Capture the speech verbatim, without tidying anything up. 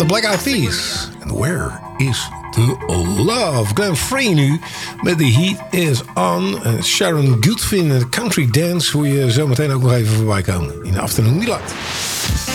de Black Eyed Peas. And Where is the Love? Glenn Frey nu met The Heat is On. Uh, Sharon Goodwin, Country Dance, hoe je zo meteen ook nog even voorbij komen in de Afternoon Delight.